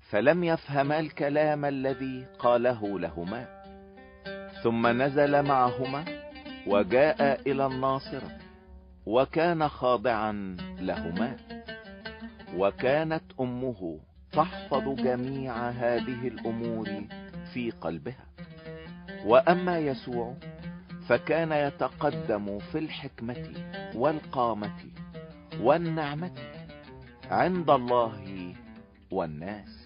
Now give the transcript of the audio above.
فلم يفهما الكلام الذي قاله لهما. ثم نزل معهما وجاء الى الناصرة، وكان خاضعا لهما. وكانت امه تحفظ جميع هذه الامور في قلبها. واما يسوع فكان يتقدم في الحكمة والقامة والنعمة عند الله والناس.